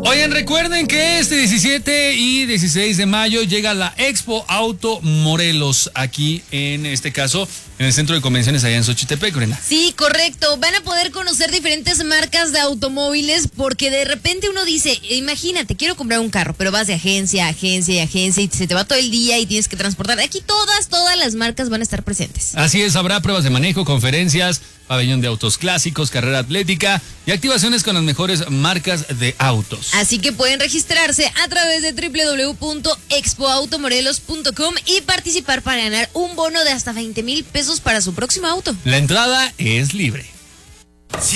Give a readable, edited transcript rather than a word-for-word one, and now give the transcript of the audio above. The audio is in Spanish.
Oigan, recuerden que este 17 y 16 de mayo llega la Expo Auto Morelos, aquí en este caso, en el Centro de Convenciones allá en Xochitepec, Brenda. Sí, correcto. Van a poder conocer diferentes marcas de automóviles porque de repente uno dice, imagínate, quiero comprar un carro, pero vas de agencia a agencia y agencia y se te va todo el día y tienes que transportar. Aquí todas las marcas van a estar presentes. Así es, habrá pruebas de manejo, conferencias, pabellón de autos clásicos, carrera atlética y activaciones con las mejores marcas de autos. Así que pueden registrarse a través de www.expoautomorelos.com y participar para ganar un bono de hasta 20,000 pesos para su próximo auto. La entrada es libre.